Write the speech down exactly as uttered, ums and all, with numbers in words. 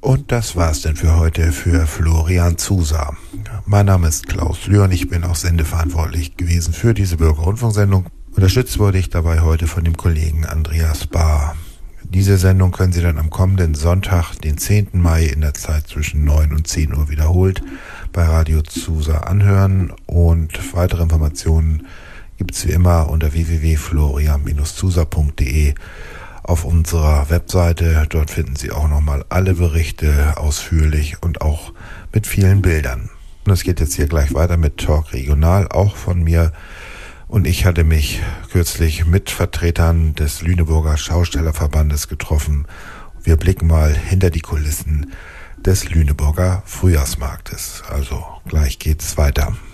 Und das war's denn für heute für Florian Zuser. Mein Name ist Klaus Lühr und ich bin auch sendeverantwortlich gewesen für diese Bürgerrundfunksendung. Unterstützt wurde ich dabei heute von dem Kollegen Andreas Bahr. Diese Sendung können Sie dann am kommenden Sonntag, den zehnten Mai, in der Zeit zwischen neun und zehn Uhr wiederholt bei Radio Zusa anhören. Und weitere Informationen gibt es wie immer unter w w w punkt florian Bindestrich zusa punkt de auf unserer Webseite. Dort finden Sie auch nochmal alle Berichte ausführlich und auch mit vielen Bildern. Und es geht jetzt hier gleich weiter mit Talk Regional, auch von mir. Und ich hatte mich kürzlich mit Vertretern des Lüneburger Schaustellerverbandes getroffen. Wir blicken mal hinter die Kulissen des Lüneburger Frühjahrsmarktes. Also gleich geht's weiter.